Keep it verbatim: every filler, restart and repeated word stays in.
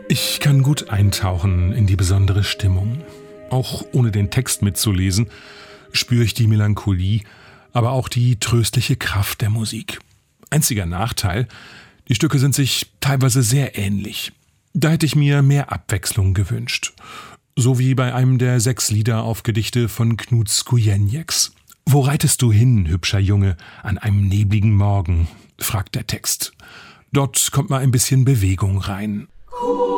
Ich kann gut eintauchen in die besondere Stimmung. Auch ohne den Text mitzulesen, spüre ich die Melancholie, aber auch die tröstliche Kraft der Musik. Einziger Nachteil: die Stücke sind sich teilweise sehr ähnlich. Da hätte ich mir mehr Abwechslung gewünscht. So wie bei einem der sechs Lieder auf Gedichte von Knut Skujenieks. »Wo reitest du hin, hübscher Junge, an einem nebligen Morgen?« fragt der Text. Dort kommt mal ein bisschen Bewegung rein.